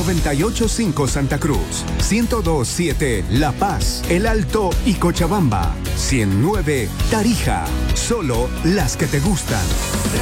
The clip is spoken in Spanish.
98.5 Santa Cruz, 102.7 La Paz, El Alto y Cochabamba, 100.9 Tarija. Solo las que te gustan.